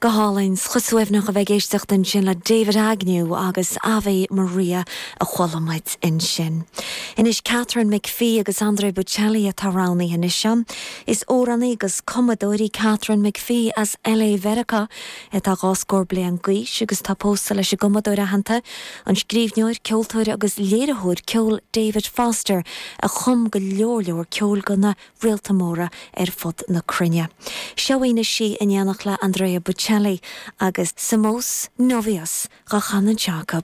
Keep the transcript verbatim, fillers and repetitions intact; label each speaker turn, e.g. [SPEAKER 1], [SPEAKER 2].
[SPEAKER 1] Go hálins chusúibhnach a bheith géisteach den sin le David Agnew agus Ave Maria a chhuilamaid in sin. Inis Catherine McPhee agus André Bocelli a tarránaí in sin. Is óraní agus Commodóí Catherine McPhee as L A Verica et a gáscór blian gais agus tá pósta leis a Commodóra hananta an scríbneoir ceoltóir agus léirethúir ceol David Foster a chum go leorleor ceol go na rialtamóra ar fud na crinne. Seoína si in dhéanach le Andrea Bocelli agus Samos Novias ga Jacob.